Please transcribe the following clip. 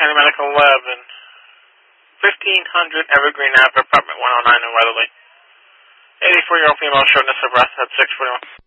County Medical 11, 1500 Evergreen Ave, apartment 109 in Weatherly. 84-year-old female, shortness of breath at 6:41.